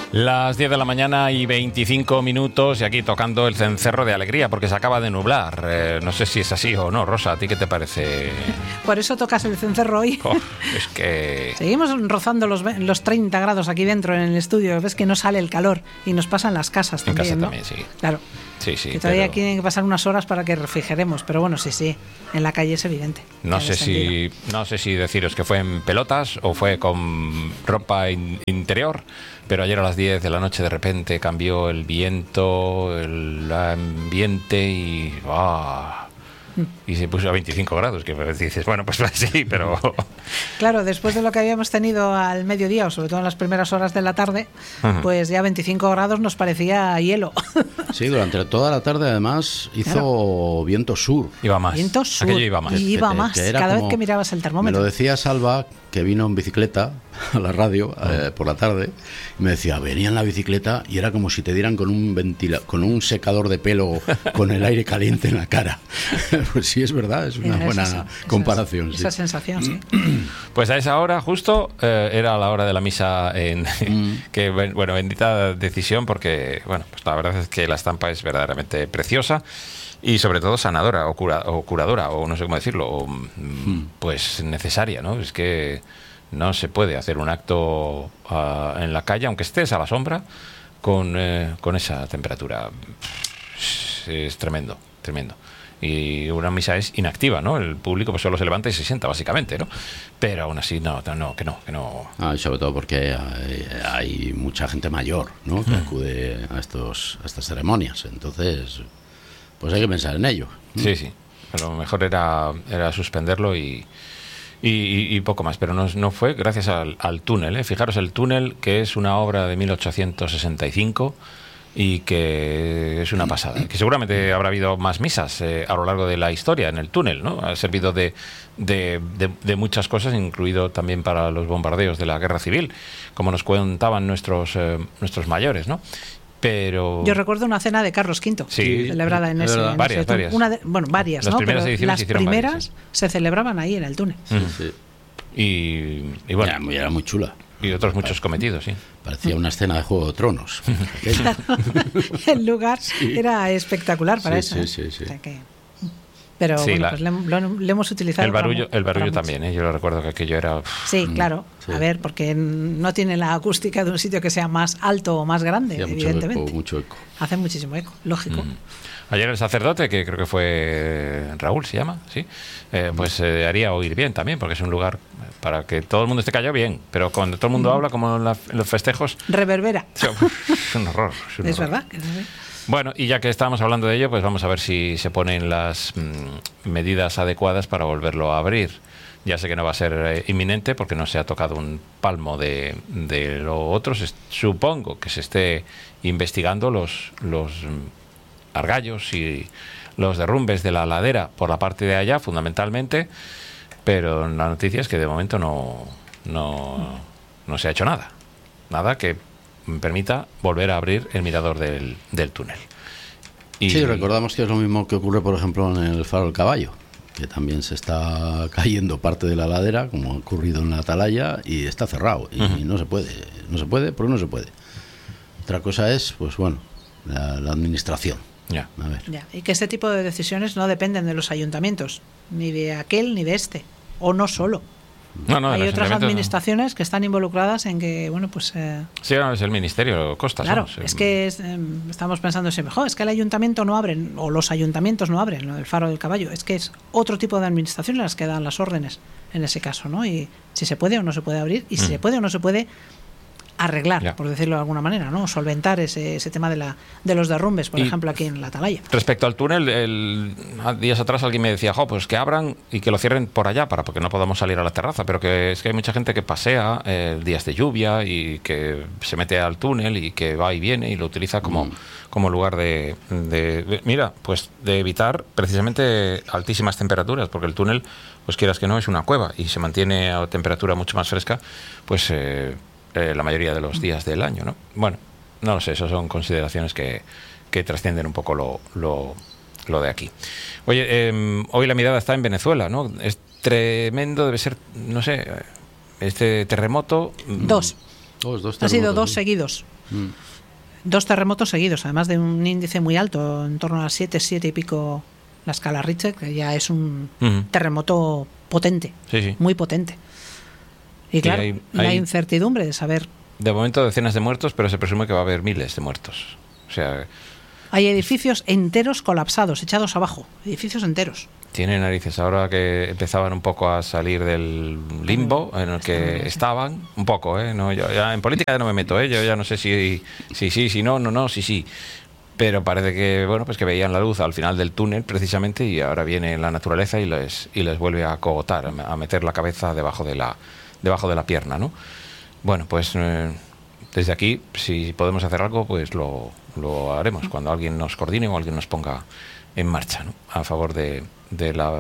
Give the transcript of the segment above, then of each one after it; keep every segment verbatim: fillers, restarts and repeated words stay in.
Las diez de la mañana y veinticinco minutos y aquí tocando el cencerro de alegría porque se acaba de nublar. Eh, no sé si es así o no. Rosa, ¿a ti qué te parece? Por eso tocas el cencerro hoy. Oh, es que... Seguimos rozando los, los treinta grados aquí dentro en el estudio. Ves que no sale el calor y nos pasa en las casas también, en casa ¿no? también, sí. Claro. Sí, sí, que todavía pero... tienen que pasar unas horas para que refrigeremos, pero bueno, sí, sí, en la calle es evidente. No sé si no sé si deciros que fue en pelotas o fue con ropa in, interior, pero ayer a las diez de la noche de repente cambió el viento, el ambiente y ¡ah! Y se puso a veinticinco grados, que dices, bueno, pues sí, pero... Claro, después de lo que habíamos tenido al mediodía, o sobre todo en las primeras horas de la tarde, uh-huh. pues ya veinticinco grados nos parecía hielo. Sí, durante toda la tarde además hizo claro. viento sur. Iba más. Viento sur. Aquello iba más. Y iba más, que, que cada como, vez que mirabas el termómetro. Me lo decía Salva, que vino en bicicleta a la radio uh-huh. eh, por la tarde, y me decía, venía en la bicicleta y era como si te dieran con un ventila, con un secador de pelo con el aire caliente en la cara. Pues sí, es verdad, es una Mira, buena esa, comparación. Esa, sí. esa sensación, sí. Pues a esa hora, justo, eh, era la hora de la misa en mm. que, bueno, bendita decisión, porque, bueno, pues la verdad es que la estampa es verdaderamente preciosa y sobre todo sanadora o, cura, o curadora, o no sé cómo decirlo, o, mm. pues necesaria, ¿no? Es que no se puede hacer un acto uh, en la calle, aunque estés a la sombra, con, eh, con esa temperatura. Es, es tremendo, tremendo. Y una misa es inactiva, ¿no? El público pues solo se levanta y se sienta, básicamente, ¿no? Pero aún así, no, no, que no, que no. Ah, y sobre todo porque hay, hay mucha gente mayor, ¿no? Que mm. acude a estos a estas ceremonias. Entonces, pues hay que pensar en ello, ¿no? Sí, sí. A lo mejor era, era suspenderlo y, y, y, y poco más. Pero no, no fue gracias al, al túnel, ¿eh? Fijaros, el túnel, que es una obra de mil ochocientos sesenta y cinco... y que es una pasada, que seguramente habrá habido más misas eh, a lo largo de la historia en el túnel, ¿no? Ha servido de, de, de, de muchas cosas, incluido también para los bombardeos de la guerra civil, como nos contaban nuestros eh, nuestros mayores, ¿no? Pero yo recuerdo una cena de Carlos quinto sí, celebrada en ese, en varias, ese túnel. varias. Una de, bueno, varias, las ¿no? Primeras Pero ediciones las primeras varias, sí. se celebraban ahí en el túnel. Sí, sí. Y, y bueno, era muy, era muy chula. Y otros muchos cometidos, sí. Parecía una escena de Juego de Tronos. Claro, el lugar sí. era espectacular para sí, eso. Sí, sí, sí. O sea que, pero sí, bueno, la, pues le, lo, le hemos utilizado. El barullo, para, el barullo también, ¿eh? Yo lo recuerdo que aquello era. Sí, claro. Sí. A ver, porque no tiene la acústica de un sitio que sea más alto o más grande, sí, evidentemente. Mucho eco, mucho eco. Hace muchísimo eco, lógico. Mm. Ayer el sacerdote, que creo que fue Raúl, se llama, sí, eh, pues eh, haría oír bien también, porque es un lugar para que todo el mundo esté callado bien, pero cuando todo el mundo mm. habla, como en, la, en los festejos... Reverbera. Es un horror. Es, un es horror. verdad. Que sí. Bueno, y ya que estábamos hablando de ello, pues vamos a ver si se ponen las mm, medidas adecuadas para volverlo a abrir. Ya sé que no va a ser eh, inminente porque no se ha tocado un palmo de, de lo otro. Se, supongo que se esté investigando los... los argallos y los derrumbes de la ladera por la parte de allá, fundamentalmente, pero la noticia es que de momento no, no, no se ha hecho nada. Nada que permita volver a abrir el mirador del, del túnel. Y sí, recordamos que es lo mismo que ocurre, por ejemplo, en el Faro del Caballo, que también se está cayendo parte de la ladera, como ha ocurrido en la Atalaya, y está cerrado, y uh-huh. no se puede, no se puede, porque no se puede. Otra cosa es, pues bueno, la, la administración. Ya. A ver. Ya. Y que este tipo de decisiones no dependen de los ayuntamientos, ni de aquel ni de este, o no solo. No, no, hay otras administraciones no. que están involucradas en que, bueno, pues... Eh, sí, no, es el Ministerio Costas. Claro, ¿no? es que es, eh, estamos pensando siempre, jo, es que el ayuntamiento no abren, o los ayuntamientos no abren, ¿no? El Faro del Caballo. Es que es otro tipo de administración las que dan las órdenes en ese caso, ¿no? Y si se puede o no se puede abrir, y si mm. se puede o no se puede arreglar, ya. por decirlo de alguna manera, ¿no? Solventar ese, ese tema de la de los derrumbes, por y ejemplo, aquí en la Atalaya. Respecto al túnel, el, días atrás alguien me decía, jo, pues que abran y que lo cierren por allá para porque no podamos salir a la terraza, pero que es que hay mucha gente que pasea eh, días de lluvia y que se mete al túnel y que va y viene y lo utiliza como, mm. como lugar de, de, de, mira, pues de evitar precisamente altísimas temperaturas, porque el túnel, pues quieras que no, es una cueva y se mantiene a temperatura mucho más fresca, pues... Eh, Eh, la mayoría de los días del año, ¿no? Bueno, no lo sé, eso son consideraciones que, que trascienden un poco lo, lo, lo de aquí. Oye, eh, hoy la mirada está en Venezuela, ¿no? Es tremendo, debe ser, no sé, este terremoto... Dos. Dos, dos ha sido dos sí. seguidos. Mm. Dos terremotos seguidos, además de un índice muy alto, en torno a siete, siete y pico la escala Richter, que ya es un uh-huh. terremoto potente, sí, sí. muy potente. Y claro, hay, hay, la incertidumbre de saber... De momento decenas de muertos, pero se presume que va a haber miles de muertos. O sea... Hay edificios enteros colapsados, echados abajo, edificios enteros. Tiene narices, ahora que empezaban un poco a salir del limbo en el que estaban, un poco, ¿eh? No, yo ya en política ya no me meto, ¿eh? Yo ya no sé si sí, sí, si no, no, no, sí, sí. Pero parece que, bueno, pues que veían la luz al final del túnel precisamente y ahora viene la naturaleza y les, y les vuelve a cogotar, a meter la cabeza debajo de la, debajo de la pierna, ¿no? Bueno, pues eh, desde aquí, si podemos hacer algo, pues lo, lo haremos cuando alguien nos coordine o alguien nos ponga en marcha, ¿no? A favor de, de, la,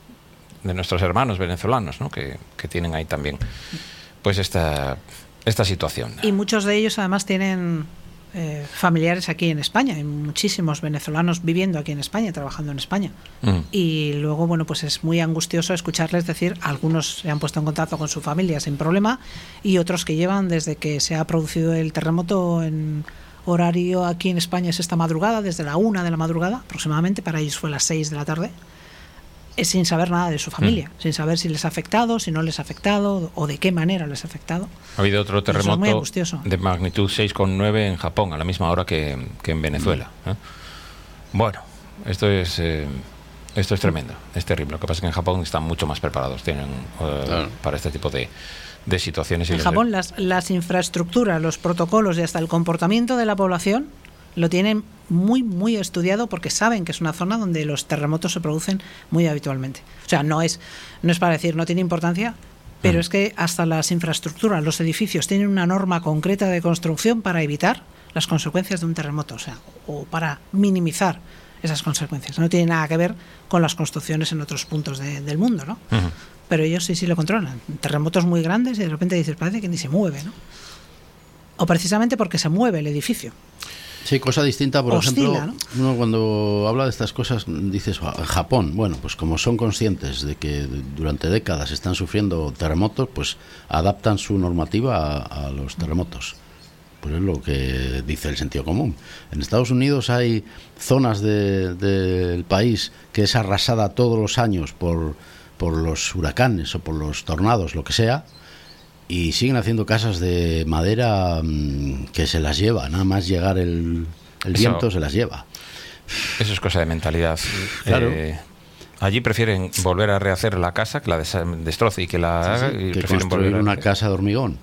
de nuestros hermanos venezolanos, ¿no? que, que tienen ahí también pues esta, esta situación. Y muchos de ellos además tienen eh, familiares aquí en España. Hay muchísimos venezolanos viviendo aquí en España, trabajando en España. Mm. Y luego, bueno, pues es muy angustioso escucharles decir, algunos se han puesto en contacto con su familia sin problema y otros que llevan desde que se ha producido el terremoto en... horario aquí en España es esta madrugada, desde la una de la madrugada aproximadamente, para ellos fue las seis de la tarde, es sin saber nada de su familia, mm. sin saber si les ha afectado, si no les ha afectado o de qué manera les ha afectado. Ha habido otro terremoto de magnitud seis coma nueve en Japón, a la misma hora que, que en Venezuela. Mm. ¿eh? Bueno, esto es eh, esto es tremendo, es terrible. Lo que pasa es que en Japón están mucho más preparados, tienen eh, claro. para este tipo de de situaciones. En Japón las, las infraestructuras, los protocolos y hasta el comportamiento de la población lo tienen muy, muy estudiado porque saben que es una zona donde los terremotos se producen muy habitualmente. O sea, no es, no es para decir no tiene importancia, pero mm. es que hasta las infraestructuras, los edificios tienen una norma concreta de construcción para evitar las consecuencias de un terremoto, o sea, o para minimizar esas consecuencias. No tiene nada que ver con las construcciones en otros puntos de, del mundo, ¿no? Uh-huh. Pero ellos sí, sí lo controlan. Terremotos muy grandes y de repente dices, parece que ni se mueve, ¿no? O precisamente porque se mueve el edificio. Sí, cosa distinta, por Oscila, ejemplo, ¿no? Uno cuando habla de estas cosas dices, Japón, bueno, pues como son conscientes de que durante décadas están sufriendo terremotos, pues adaptan su normativa a, a los terremotos. Pues es lo que dice el sentido común. En Estados Unidos hay zonas de, de, del país que es arrasada todos los años por... por los huracanes o por los tornados, lo que sea, y siguen haciendo casas de madera mmm, que se las lleva, nada más llegar el, el eso, viento se las lleva. Eso es cosa de mentalidad. Claro. Eh, allí prefieren volver a rehacer la casa, que la destroce y que la haga, sí, sí, y que prefieren construir volver a... una casa de hormigón.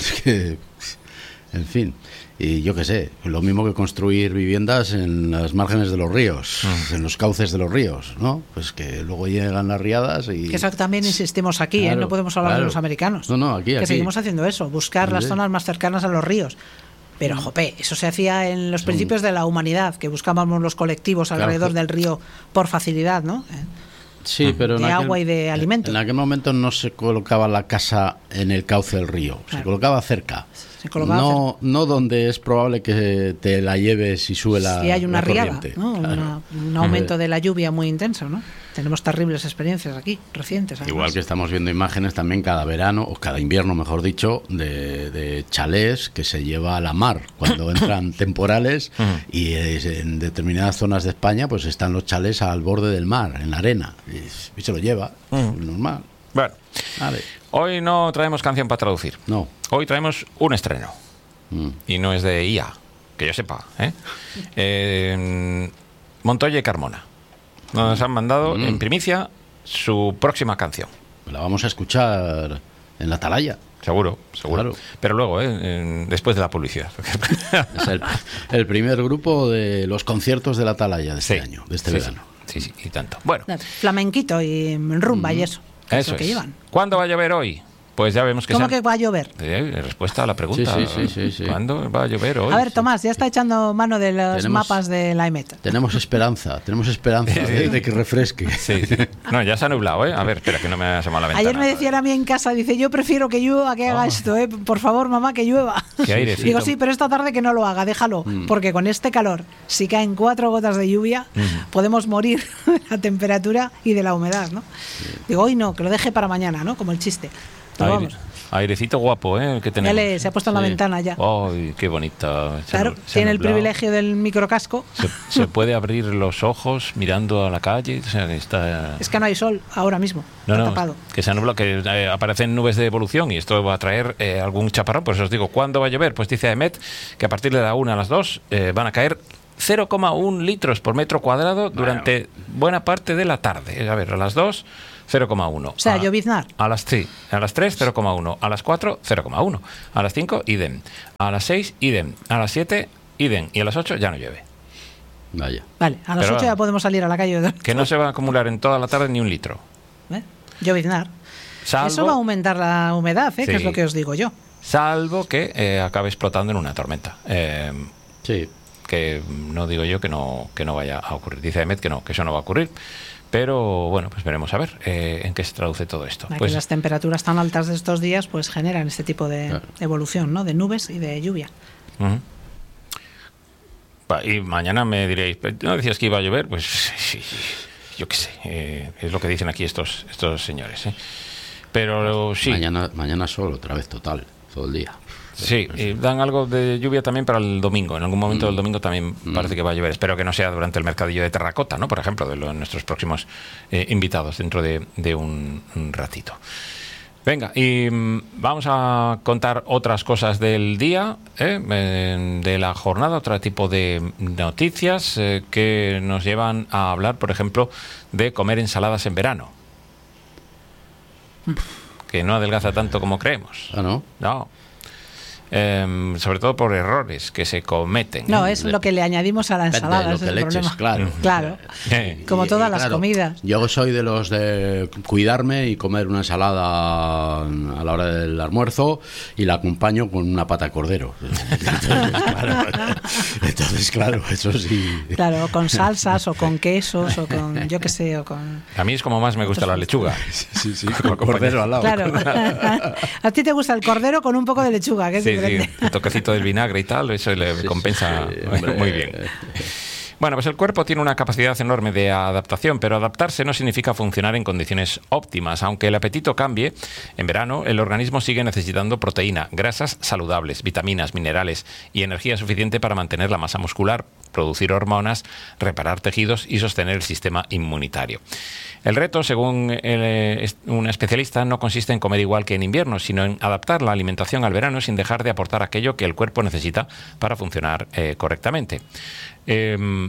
En fin, y yo qué sé, lo mismo que construir viviendas en las márgenes de los ríos, mm. en los cauces de los ríos, ¿no? Pues que luego llegan las riadas y... Que eso también insistimos aquí, claro, ¿eh? No podemos hablar claro. de los americanos. No, no, aquí, que aquí. seguimos haciendo eso, buscar sí. las zonas más cercanas a los ríos. Pero, jope, eso se hacía en los principios de la humanidad, que buscábamos los colectivos alrededor claro. del río por facilidad, ¿no? Sí, pero de en aquel, agua y de alimento. En aquel momento no se colocaba la casa en el cauce del río, claro. se colocaba cerca. Se colocaba no, cerca. no donde es probable que te la lleves y sube la Si hay una la riada, ¿no? Claro. una, un aumento de la lluvia muy intenso, ¿no? Tenemos terribles experiencias aquí, recientes. Además. Igual que estamos viendo imágenes también cada verano, o cada invierno, mejor dicho, de, de chalés que se lleva a la mar cuando entran temporales y en determinadas zonas de España pues están los chalés al borde del mar, en la arena, y, y se lo lleva, uh-huh. normal. Bueno, vale. Hoy no traemos canción para traducir. No. Hoy traemos un estreno. Mm. Y no es de I A, que yo sepa. ¿eh? eh, Montoya y Carmona nos han mandado mm. en primicia su próxima canción. La vamos a escuchar en la Atalaya. Seguro, seguro. Claro. Pero luego, ¿eh? después de la publicidad. Es el, el primer grupo de los conciertos de la Atalaya de este sí, año, de este sí, verano. Sí, sí, y tanto. Bueno. Flamenquito y rumba mm. y eso. Eso es. Lo que llevan. ¿Cuándo va a llover hoy? Pues ya vemos que... ¿Cómo sean... que va a llover? Eh, respuesta a la pregunta. Sí, sí, sí, sí, sí. ¿Cuándo va a llover hoy? A ver, Tomás, ya está echando mano de los tenemos, mapas de la E M E T. Tenemos esperanza, tenemos esperanza de, de que refresque. Sí, sí. No, ya se ha nublado, ¿eh? A ver, espera, que no me ha asomado la ventana. Ayer me decían a mí en casa, dice, yo prefiero que llueva que haga oh. esto, ¿eh? Por favor, mamá, que llueva. Qué airecito. Digo, sí, pero esta tarde que no lo haga, déjalo. Mm. Porque con este calor, si caen cuatro gotas de lluvia, mm. podemos morir de la temperatura y de la humedad, ¿no? Sí. Digo, hoy no, que lo deje para mañana, ¿no? Como el chiste. Pero Aire, vamos. Airecito guapo, ¿eh? El que tenemos. Ya le, se ha puesto en la Sí. ventana ya. ¡Ay, qué bonita! Se Claro, ha- se ha tiene el nublado. privilegio del microcasco. Se, se puede abrir los ojos mirando a la calle. O sea, que está... Es que no hay sol ahora mismo. No, está no, tapado. que se ha nublado, que eh, aparecen nubes de evolución y esto va a traer eh, algún chaparrón. Por eso os digo, ¿cuándo va a llover? Pues dice Emet que a partir de la una a las dos eh, van a caer cero coma uno litros por metro cuadrado durante buena parte de la tarde. A ver, a las dos, cero coma uno. O sea, a, lloviznar. A las, sí, a las tres, cero coma uno. A las cuatro, cero coma uno. A las cinco, idem. A las seis, idem. A las siete, idem. Y a las ocho ya no llueve. Vaya. Vale, a las Pero ocho ya vamos. podemos salir a la calle. Que no se va a acumular en toda la tarde ni un litro. ¿Eh? Lloviznar. Salvo, Eso va a aumentar la humedad, ¿eh? Sí. Que es lo que os digo yo. salvo que eh, acabe explotando en una tormenta. Eh, Sí. que no digo yo que no, que no vaya a ocurrir. Dice Emet que no, que eso no va a ocurrir. Pero bueno, pues veremos a ver eh, en qué se traduce todo esto. Aquí Pues, las temperaturas tan altas de estos días pues generan este tipo de Claro. evolución, ¿no? De nubes y de lluvia. ujú. Va, y mañana me diréis, ¿no decías que iba a llover? Pues sí, yo qué sé, eh, es lo que dicen aquí estos, estos señores. ¿eh? Pero sí, Mañana, mañana sol otra vez total, todo el día. sí, y dan algo de lluvia también para el domingo. En algún momento del domingo también parece que va a llover. Espero que no sea durante el mercadillo de terracota, ¿no? Por ejemplo, de los, nuestros próximos eh, invitados dentro de, de un, un ratito. Venga, y mm, vamos a contar otras cosas del día, ¿eh? Eh, de la jornada, otro tipo de noticias eh, que nos llevan a hablar, por ejemplo, de comer ensaladas en verano. Que no adelgaza tanto como creemos. Ah, ¿no? No. Em, sobre todo por errores que se cometen. No, ¿eh? es lo que le añadimos a la Depende ensalada, de lo ese que es le el eches, problema. claro. Claro. Eh, Como Y- todas y, las claro, comidas. Yo soy de los de cuidarme y comer una ensalada a la hora del almuerzo y la acompaño con una pata de cordero. Entonces, claro, entonces, claro, eso sí. Claro, con salsas o con quesos o con, yo qué sé, o con... A mí es como más me gusta la lechuga. Sí, sí, con cordero al lado. Claro. A ti te gusta el cordero con un poco de lechuga, que es Sí, sí, diferente. el toquecito del vinagre y tal, eso le Sí, compensa sí, hombre. muy bien. Bueno, pues el cuerpo tiene una capacidad enorme de adaptación, pero adaptarse no significa funcionar en condiciones óptimas. Aunque el apetito cambie, en verano el organismo sigue necesitando proteína, grasas saludables, vitaminas, minerales y energía suficiente para mantener la masa muscular, producir hormonas, reparar tejidos y sostener el sistema inmunitario. El reto, según el, un especialista, no consiste en comer igual que en invierno, sino en adaptar la alimentación al verano sin dejar de aportar aquello que el cuerpo necesita para funcionar eh, correctamente. Eh,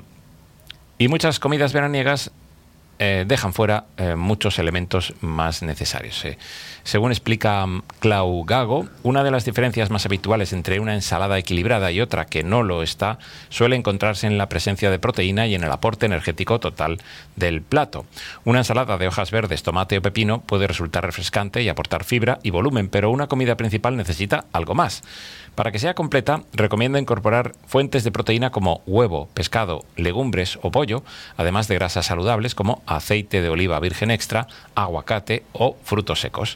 y muchas comidas veraniegas eh, dejan fuera eh, muchos elementos más necesarios. Eh. Según explica um, Clau Gago, una de las diferencias más habituales entre una ensalada equilibrada y otra que no lo está suele encontrarse en la presencia de proteína y en el aporte energético total del plato. Una ensalada de hojas verdes, tomate o pepino puede resultar refrescante y aportar fibra y volumen, pero una comida principal necesita algo más. Para que sea completa, recomiendo incorporar fuentes de proteína como huevo, pescado, legumbres o pollo, además de grasas saludables como aceite de oliva virgen extra, aguacate o frutos secos.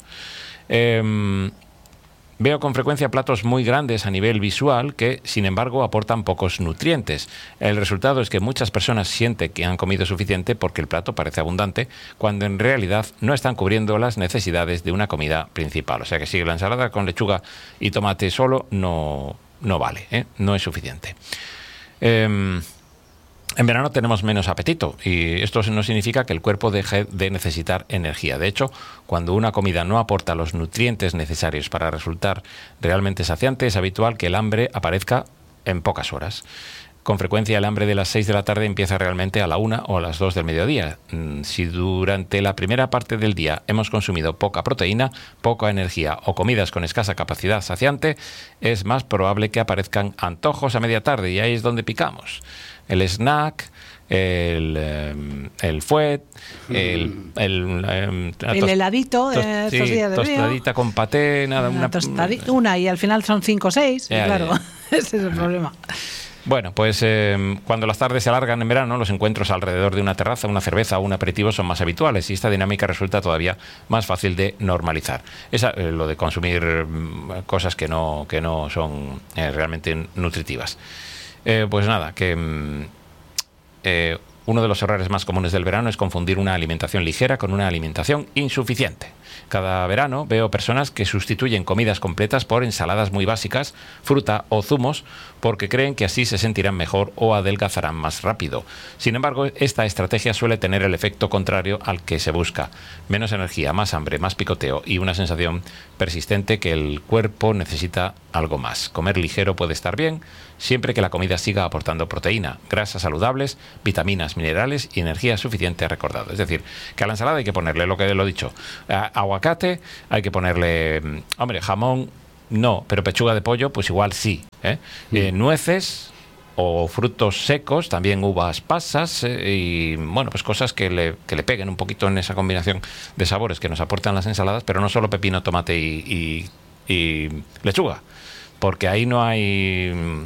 Eh, Veo con frecuencia platos muy grandes a nivel visual que, sin embargo, aportan pocos nutrientes. El resultado es que muchas personas sienten que han comido suficiente porque el plato parece abundante, cuando en realidad no están cubriendo las necesidades de una comida principal. O sea que si la ensalada con lechuga y tomate solo no, no vale, ¿eh? No es suficiente. Eh, En verano tenemos menos apetito y esto no significa que el cuerpo deje de necesitar energía. De hecho, cuando una comida no aporta los nutrientes necesarios para resultar realmente saciante, es habitual que el hambre aparezca en pocas horas. Con frecuencia el hambre de las seis de la tarde empieza realmente a la una o a las dos del mediodía. Si durante la primera parte del día hemos consumido poca proteína, poca energía o comidas con escasa capacidad saciante, es más probable que aparezcan antojos a media tarde y ahí es donde picamos. El snack, el, eh, el fuet, el, el, eh, El tos- heladito de tos- estos sí, días de río. tostadita con paté, nada, Una, una, tostadi- una y al final son cinco o seis, Ya, claro, ya. ese es el problema. Bueno, pues eh, cuando las tardes se alargan en verano, los encuentros alrededor de una terraza, una cerveza o un aperitivo son más habituales y esta dinámica resulta todavía más fácil de normalizar. Esa, eh, lo de consumir mm, cosas que no, que no son eh, realmente nutritivas. Eh, pues nada, que mm, eh, Uno de los errores más comunes del verano es confundir una alimentación ligera con una alimentación insuficiente. Cada verano veo personas que sustituyen comidas completas por ensaladas muy básicas, fruta o zumos, porque creen que así se sentirán mejor o adelgazarán más rápido. Sin embargo, esta estrategia suele tener el efecto contrario al que se busca. Menos energía, más hambre, más picoteo y una sensación persistente que el cuerpo necesita algo más. Comer ligero puede estar bien, siempre que la comida siga aportando proteína, grasas saludables, vitaminas, minerales y energía suficiente, recordado. Es decir, que a la ensalada hay que ponerle lo que lo he dicho, aguacate, hay que ponerle, hombre, jamón, no, pero pechuga de pollo, pues igual sí. ¿eh? Mm. Eh, nueces o frutos secos, también uvas pasas eh, y, bueno, pues cosas que le, que le peguen un poquito en esa combinación de sabores que nos aportan las ensaladas, pero no solo pepino, tomate y, y, y lechuga, porque ahí no hay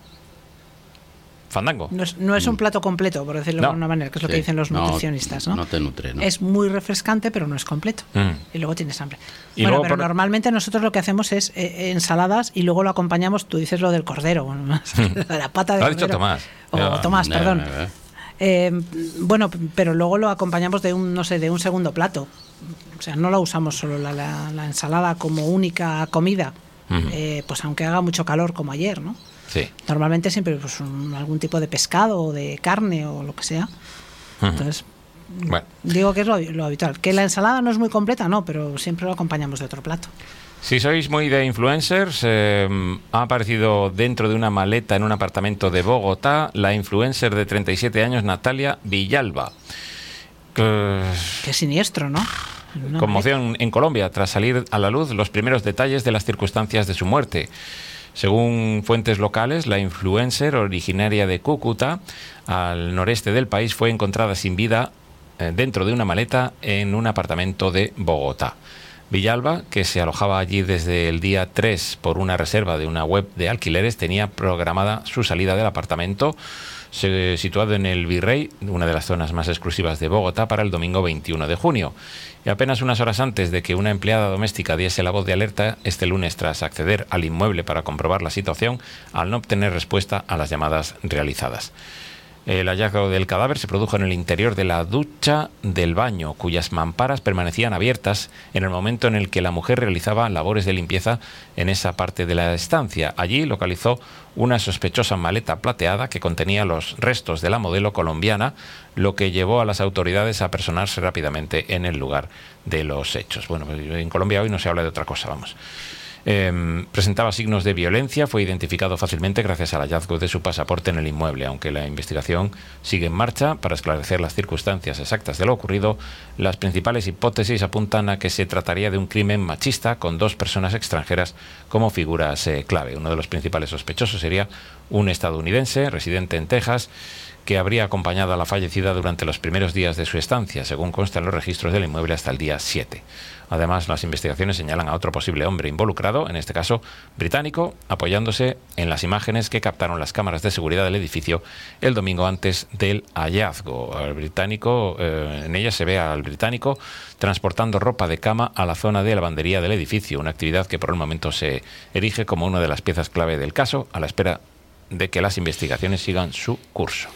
fandango. No es, no es un plato completo, por decirlo no. de alguna manera, que es lo sí. que dicen los nutricionistas, ¿no? No te nutre, ¿no? Es muy refrescante, pero no es completo. Mm. Y luego tienes hambre. Y bueno, pero por... normalmente nosotros lo que hacemos es eh, ensaladas y luego lo acompañamos, tú dices lo del cordero, bueno, la pata de lo cordero. ha dicho Tomás. O no, Tomás, no, perdón. No, no, no. Eh, bueno, pero luego lo acompañamos de un, no sé, de un segundo plato. O sea, no lo usamos solo la, la, la ensalada como única comida, uh-huh. eh, pues aunque haga mucho calor como ayer, ¿no? Sí. Normalmente siempre pues un, algún tipo de pescado o de carne o lo que sea. Uh-huh. Entonces, bueno. digo que es lo, lo habitual. Que la ensalada no es muy completa, no, pero siempre lo acompañamos de otro plato. Si sois muy de influencers, eh, ha aparecido dentro de una maleta en un apartamento de Bogotá la influencer de treinta y siete años, Natalia Villalba. Que... Qué siniestro, ¿no? No Conmoción en Colombia tras salir a la luz los primeros detalles de las circunstancias de su muerte. Según fuentes locales, la influencer originaria de Cúcuta, al noreste del país, fue encontrada sin vida eh, dentro de una maleta en un apartamento de Bogotá. Villalba, que se alojaba allí desde el día tres por una reserva de una web de alquileres, tenía programada su salida del apartamento situado en el Virrey, una de las zonas más exclusivas de Bogotá, para el domingo veintiuno de junio. Y apenas unas horas antes de que una empleada doméstica diese la voz de alerta este lunes, tras acceder al inmueble para comprobar la situación, al no obtener respuesta a las llamadas realizadas. El hallazgo del cadáver se produjo en el interior de la ducha del baño, cuyas mamparas permanecían abiertas en el momento en el que la mujer realizaba labores de limpieza en esa parte de la estancia. Allí localizó una sospechosa maleta plateada que contenía los restos de la modelo colombiana, lo que llevó a las autoridades a personarse rápidamente en el lugar de los hechos. Bueno, en Colombia hoy no se habla de otra cosa, vamos. Eh, presentaba signos de violencia, fue identificado fácilmente gracias al hallazgo de su pasaporte en el inmueble. Aunque la investigación sigue en marcha para esclarecer las circunstancias exactas de lo ocurrido, las principales hipótesis apuntan a que se trataría de un crimen machista con dos personas extranjeras como figuras eh, clave. Uno de los principales sospechosos sería un estadounidense residente en Texas, que habría acompañado a la fallecida durante los primeros días de su estancia, según consta en los registros del inmueble, hasta el día siete. Además, las investigaciones señalan a otro posible hombre involucrado, en este caso británico, apoyándose en las imágenes que captaron las cámaras de seguridad del edificio el domingo antes del hallazgo. El británico, eh, en ella se ve al británico transportando ropa de cama a la zona de lavandería del edificio, una actividad que por el momento se erige como una de las piezas clave del caso, a la espera de que las investigaciones sigan su curso.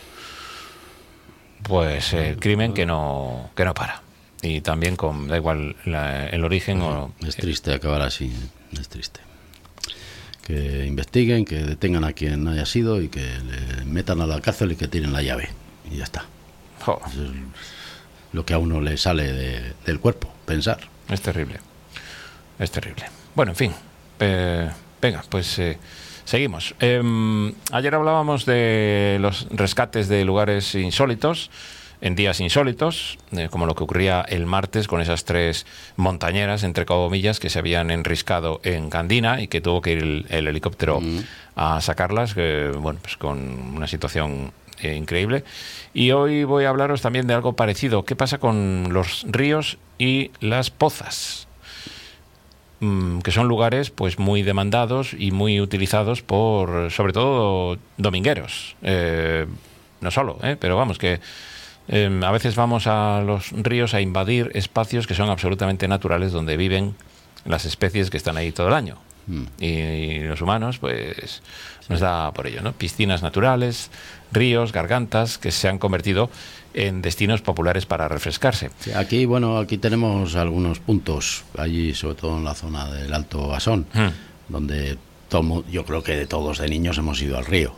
Pues el eh, crimen que no que no para. Y también con, da igual la, el origen o... Es triste acabar así, es triste. Que investiguen, que detengan a quien haya sido y que le metan a la cárcel y que tiren la llave. Y ya está. Oh. Eso es lo que a uno le sale de, del cuerpo, pensar. Es terrible, es terrible. Bueno, en fin, eh, venga, pues... Eh, Seguimos. Eh, ayer hablábamos de los rescates de lugares insólitos, en días insólitos, eh, como lo que ocurría el martes con esas tres montañeras, entre comillas, que se habían enriscado en Candina y que tuvo que ir el, el helicóptero mm. a sacarlas, eh, bueno, pues con una situación eh, increíble. Y hoy voy a hablaros también de algo parecido. ¿Qué pasa con los ríos y las pozas? Que son lugares pues muy demandados y muy utilizados por, sobre todo, domingueros. Eh, no solo, eh, pero vamos, que eh, a veces vamos a los ríos a invadir espacios que son absolutamente naturales, donde viven las especies que están ahí todo el año. Mm. Y, y los humanos, pues, sí. nos da por ello, ¿no? Piscinas naturales, ríos, gargantas, que se han convertido en destinos populares para refrescarse. Sí, aquí, bueno, aquí tenemos algunos puntos, allí, sobre todo en la zona del Alto Basón, mm. donde todo, yo creo que de todos de niños hemos ido al río.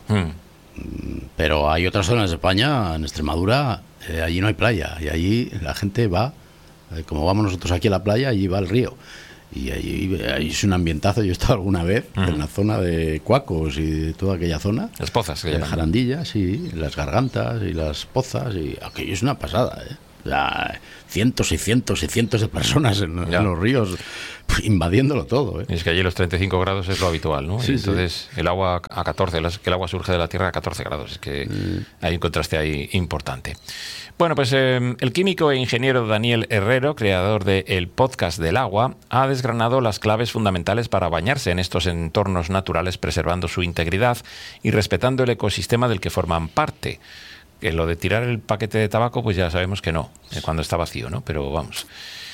Mm. Pero hay otras zonas de España, en Extremadura, eh, allí no hay playa, y allí la gente va, eh, como vamos nosotros aquí a la playa, allí va al río. Y ahí, ahí es un ambientazo. Yo he estado alguna vez uh-huh. en la zona de Cuacos y de toda aquella zona. Las pozas, que llaman. Jarandillas, sí, las gargantas y las pozas. Y aquello es una pasada, ¿eh? O sea, cientos y cientos y cientos de personas en, en los ríos, pues, invadiéndolo todo, ¿eh? Y es que allí los treinta y cinco grados es lo habitual, ¿no? Sí, y entonces sí. el agua a catorce, que el agua surge de la tierra a catorce grados. Es que mm. hay un contraste ahí importante. Bueno, pues eh, el químico e ingeniero Daniel Herrero, creador del podcast del agua, ha desgranado las claves fundamentales para bañarse en estos entornos naturales, preservando su integridad y respetando el ecosistema del que forman parte. Que lo de tirar el paquete de tabaco, pues ya sabemos que no, eh, cuando está vacío, ¿no? Pero vamos.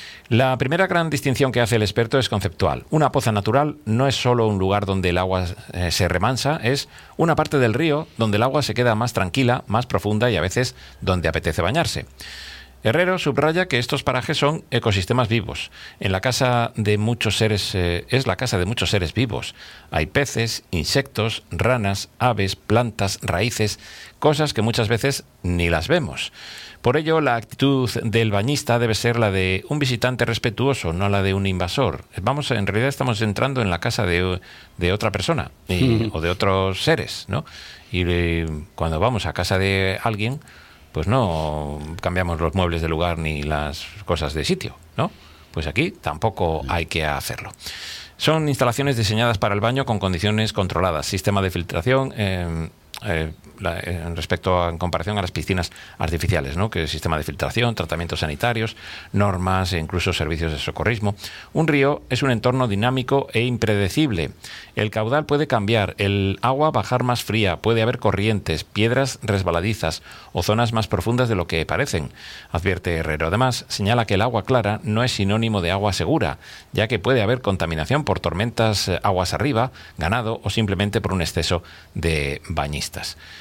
La primera gran distinción que hace el experto es conceptual. Una poza natural no es solo un lugar donde el agua eh, se remansa, es una parte del río donde el agua se queda más tranquila, más profunda y a veces donde apetece bañarse. Herrero subraya que estos parajes son ecosistemas vivos. En la casa de muchos seres eh, es la casa de muchos seres vivos. Hay peces, insectos, ranas, aves, plantas, raíces, cosas que muchas veces ni las vemos. Por ello, la actitud del bañista debe ser la de un visitante respetuoso, no la de un invasor. Vamos, en realidad estamos entrando en la casa de, de otra persona y, mm. o de otros seres, ¿no? Y eh, cuando vamos a casa de alguien, pues no cambiamos los muebles de lugar ni las cosas de sitio, ¿no? Pues aquí tampoco hay que hacerlo. Son instalaciones diseñadas para el baño con condiciones controladas, sistema de filtración eh, eh, la, en respecto a, en comparación a las piscinas artificiales, ¿no? Que es sistema de filtración, tratamientos sanitarios, normas e incluso servicios de socorrismo. Un río es un entorno dinámico e impredecible. El caudal puede cambiar, el agua bajar más fría, puede haber corrientes, piedras resbaladizas o zonas más profundas de lo que parecen, advierte Herrero. Además, señala que el agua clara no es sinónimo de agua segura, ya que puede haber contaminación por tormentas aguas arriba, ganado o simplemente por un exceso de bañistas.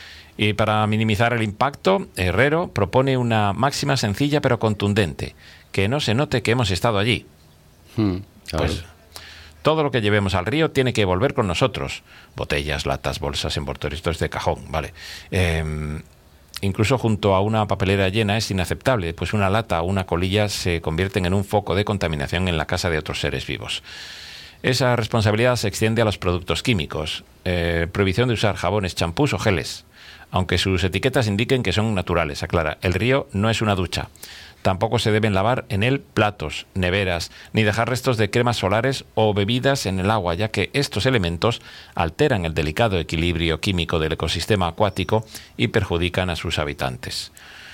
Y para minimizar el impacto, Herrero propone una máxima sencilla pero contundente: que no se note que hemos estado allí. Hmm, claro. Pues todo lo que llevemos al río tiene que volver con nosotros. Botellas, latas, bolsas, envoltorios, esto es de cajón, ¿vale? Eh, incluso junto a una papelera llena es inaceptable, pues una lata o una colilla se convierten en un foco de contaminación en la casa de otros seres vivos. Esa responsabilidad se extiende a los productos químicos. Eh, prohibición de usar jabones, champús o geles, aunque sus etiquetas indiquen que son naturales. Aclara, el río no es una ducha. Tampoco se deben lavar en él platos, neveras, ni dejar restos de cremas solares o bebidas en el agua, ya que estos elementos alteran el delicado equilibrio químico del ecosistema acuático y perjudican a sus habitantes.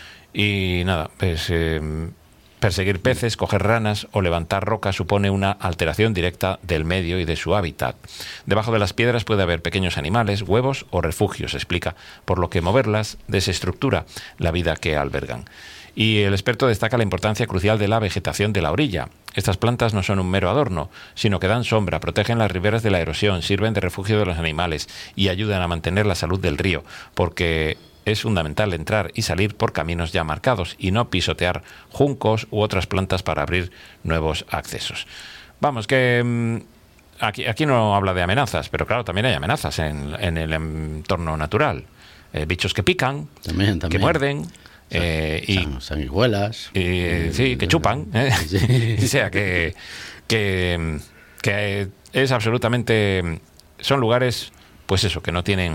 Y nada, pues eh, perseguir peces, coger ranas o levantar rocas supone una alteración directa del medio y de su hábitat. Debajo de las piedras puede haber pequeños animales, huevos o refugios, explica, por lo que moverlas desestructura la vida que albergan. Y el experto destaca la importancia crucial de la vegetación de la orilla. Estas plantas no son un mero adorno, sino que dan sombra, protegen las riberas de la erosión, sirven de refugio de los animales y ayudan a mantener la salud del río, porque es fundamental entrar y salir por caminos ya marcados y no pisotear juncos u otras plantas para abrir nuevos accesos. Vamos, que mmm, aquí, aquí no habla de amenazas, pero claro, también hay amenazas en, en el entorno natural. Eh, bichos que pican, también, también. que muerden. Eh, y sanguijuelas, y, eh, sí, que chupan, ¿eh? Sí. O sea, que, que, que es absolutamente... Son lugares, pues eso, que no tienen...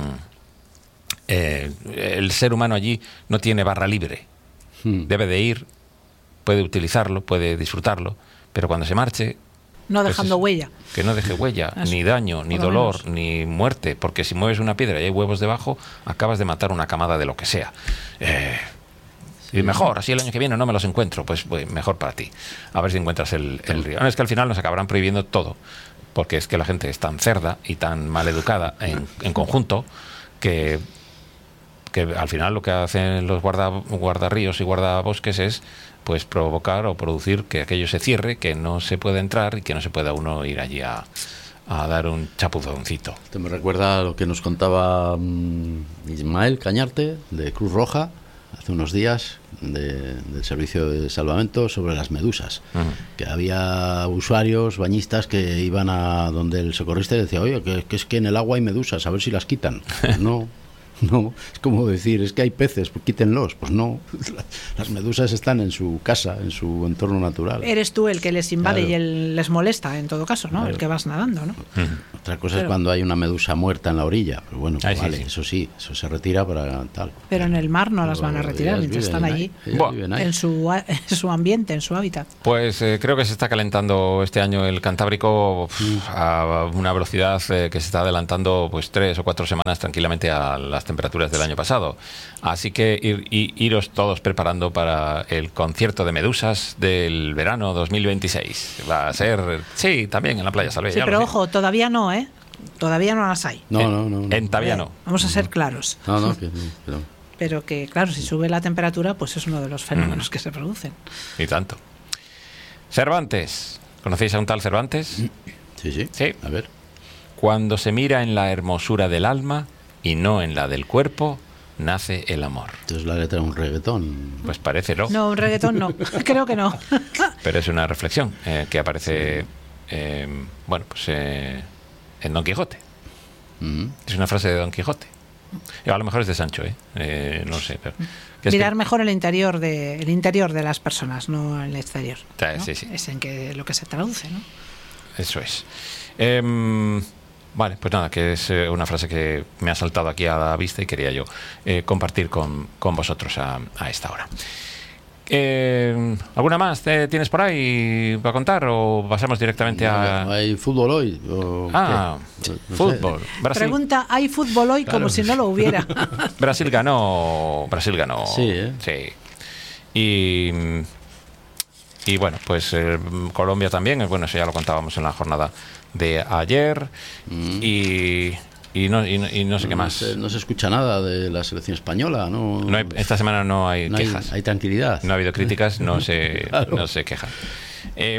Eh, el ser humano allí no tiene barra libre. Hmm. Debe de ir, puede utilizarlo, puede disfrutarlo, pero cuando se marche... No dejando pues huella. Que no deje huella, eso, ni daño, ni dolor, menos. Ni muerte, porque si mueves una piedra y hay huevos debajo, acabas de matar una camada de lo que sea. Eh... Y mejor, así el año que viene no me los encuentro, pues, pues mejor para ti. A ver si encuentras el, el río. No, es que al final nos acabarán prohibiendo todo, porque es que la gente es tan cerda y tan mal educada en, en conjunto que, que al final lo que hacen los guarda, guardarríos y guardabosques es pues provocar o producir que aquello se cierre, que no se pueda entrar y que no se pueda uno ir allí a, a dar un chapuzoncito. Esto me recuerda a lo que nos contaba um, Ismael Cañarte, de Cruz Roja, hace unos días, de, del servicio de salvamento, sobre las medusas. Uh-huh. Que había usuarios, bañistas, que iban a donde el socorrista y decía, oye, que, que es que en el agua hay medusas, a ver si las quitan. Pues no. No, es como decir, es que hay peces, pues quítenlos. Pues no, las medusas están en su casa, en su entorno natural. Eres tú el que les invade, claro, y el, les molesta en todo caso, ¿no? Claro. El que vas nadando, ¿no? Uh-huh. Otra cosa pero, es cuando hay una medusa muerta en la orilla. Pues bueno, pues vale, sí, sí. eso sí, eso se retira para tal. Pero en el mar no las van a retirar, mientras están allí, bueno, en su, en su ambiente, en su hábitat. Pues eh, creo que se está calentando este año el Cantábrico pff, a una velocidad eh, que se está adelantando pues tres o cuatro semanas tranquilamente a las temperaturas del año pasado. Así que ir, ir, iros todos preparando para el concierto de medusas del verano dos mil veintiséis. Va a ser, sí, también en la playa Salvé. Sí, pero ojo, todavía no, ¿eh? Todavía no las hay. No, en, no, no, no. En todavía no. Vamos a ser claros. No, no, que, pero... pero que, claro, si sube la temperatura, pues es uno de los fenómenos mm. que se producen. Y tanto. Cervantes. ¿Conocéis a un tal Cervantes? Sí, sí. Sí. A ver. Cuando se mira en la hermosura del alma y no en la del cuerpo, nace el amor. Entonces la letra de un reggaetón. Pues parece, ¿no? No, un reggaetón no, creo que no. Pero es una reflexión eh, que aparece, sí. eh, bueno, pues eh, en Don Quijote. Mm. Es una frase de Don Quijote. A lo mejor es de Sancho, ¿eh? eh no sé. Pero, mirar que... mejor el interior de el interior de las personas, no el exterior. ¿no? Sí, sí. Es en que lo que se traduce, ¿no? Eso es. Eh, Vale, pues nada, que es eh, una frase que me ha saltado aquí a la vista y quería yo eh, compartir con, con vosotros a, a esta hora. Eh, ¿Alguna más te tienes por ahí para contar o pasamos directamente no, a...? ¿Hay fútbol hoy? ¿O ah, no fútbol. Brasil. Pregunta, ¿hay fútbol hoy? Claro. Como si no lo hubiera. Brasil ganó. Brasil ganó. Sí, ¿eh? Sí. Y... Y bueno, pues eh, Colombia también, bueno, eso ya lo contábamos en la jornada de ayer. Mm. Y, y, no, y, no, y no sé no, qué más. No se, no se escucha nada de la selección española, ¿no? no hay, esta semana no hay no quejas. Hay, hay tranquilidad. No ha habido críticas, no se, claro. no se quejan. Eh,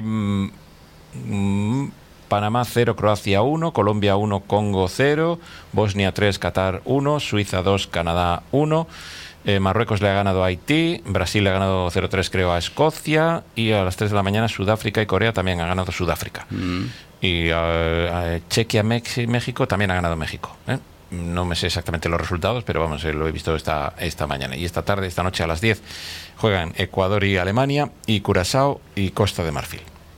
mm, Panamá cero, Croacia uno, Colombia uno, Congo cero, Bosnia tres, Qatar uno, Suiza dos, Canadá uno. Eh, Marruecos le ha ganado a Haití, Brasil le ha ganado cero tres creo a Escocia y a las tres de la mañana Sudáfrica y Corea también han ganado Sudáfrica. Mm. Y uh, uh, Chequia, Mex- México también ha ganado México. ¿eh? No me sé exactamente los resultados, pero vamos, eh, lo he visto esta, esta mañana. Y esta tarde, esta noche a las diez, juegan Ecuador y Alemania y Curazao y Costa de Marfil.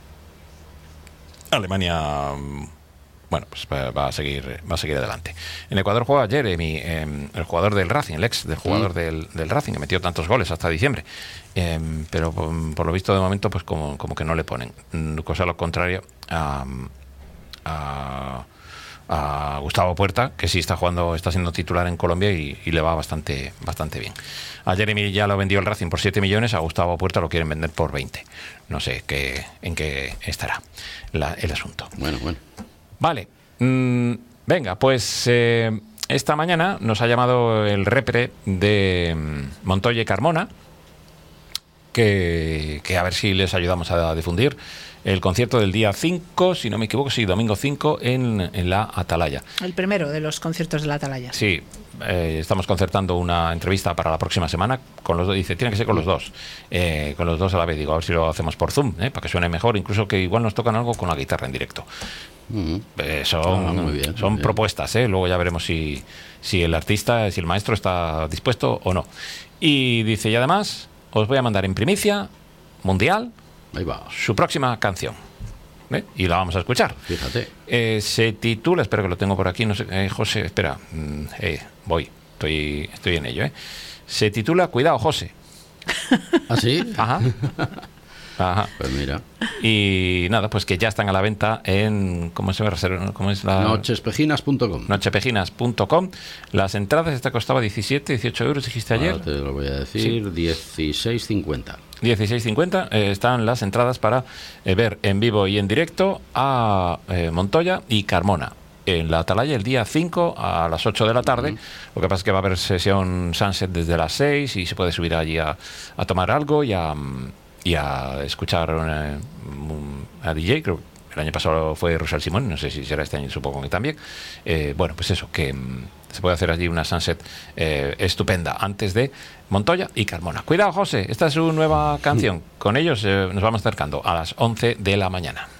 Alemania... Bueno, pues va a seguir va a seguir adelante. En Ecuador juega Jeremy, eh, el jugador del Racing, el ex del jugador mm. del, del Racing, que metió tantos goles hasta diciembre. Eh, pero por, por lo visto de momento, pues como, como que no le ponen. Cosa lo contrario a, a, a Gustavo Puerta, que sí está jugando, está siendo titular en Colombia y, y le va bastante, bastante bien. A Jeremy ya lo vendió el Racing por siete millones, a Gustavo Puerta lo quieren vender por veinte. No sé qué, en qué estará la, el asunto. Bueno, bueno. Vale, mm, venga, pues eh, esta mañana nos ha llamado el repre de Montoya y Carmona, que, que a ver si les ayudamos a difundir el concierto del día cinco, si no me equivoco, sí, domingo cinco, en, en la Atalaya. El primero de los conciertos de la Atalaya. Sí, eh, estamos concertando una entrevista para la próxima semana con los dos. Dice, tiene que ser con los dos, eh, con los dos a la vez. Digo, a ver si lo hacemos por Zoom, eh, para que suene mejor, incluso que igual nos tocan algo con la guitarra en directo. Mm. Eh, son ah, muy bien, son muy propuestas, ¿eh? Luego ya veremos si, si el artista, si el maestro está dispuesto o no. Y dice, y además os voy a mandar en primicia mundial Ahí va. su próxima canción, ¿eh? Y la vamos a escuchar. Fíjate. Eh, se titula, espero que lo tengo por aquí, no sé, eh, José, espera, eh, voy, estoy, estoy en ello, ¿eh? Se titula Cuidado, José. ¿Ah, sí? Ajá. Ajá. Pues mira. Y nada, pues que ya están a la venta en... ¿Cómo se llama? ¿Cómo es la...? nochespejinas punto com. nochespejinas punto com. Las entradas, esta costaba diecisiete, dieciocho euros, dijiste ayer. Ahora te lo voy a decir, sí. dieciséis cincuenta. dieciséis cincuenta eh, están las entradas para eh, ver en vivo y en directo a eh, Montoya y Carmona en la Atalaya el día cinco a las ocho de la tarde. Uh-huh. Lo que pasa es que va a haber sesión Sunset desde las seis y se puede subir allí a, a tomar algo y a... y a escuchar una, a D J, creo, El año pasado fue Rochelle Simón, no sé si será este año, supongo que también. Eh, bueno, pues eso, que mm, se puede hacer allí una sunset eh, estupenda antes de Montoya y Carmona. Cuidado, José, esta es su nueva canción. Con ellos eh, nos vamos acercando a las once de la mañana.